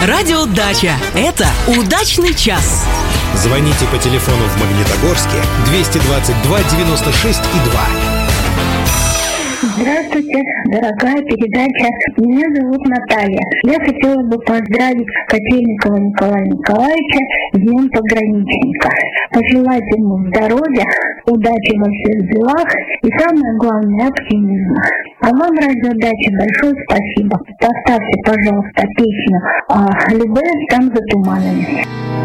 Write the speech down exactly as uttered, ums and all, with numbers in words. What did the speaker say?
Радио Дача. Это удачный час. Звоните по телефону в Магнитогорске двести двадцать два девяносто шесть и два. Здравствуйте, дорогая передача. Меня зовут Наталья. Я хотела бы поздравить Котельникова Николая Николаевича с Днем пограничника. Пожелать ему здоровья, удачи во всех делах и, самое главное, оптимизма. А вам, радиодача, большое спасибо. Поставьте, пожалуйста, песню а, «Любэ там за туманами».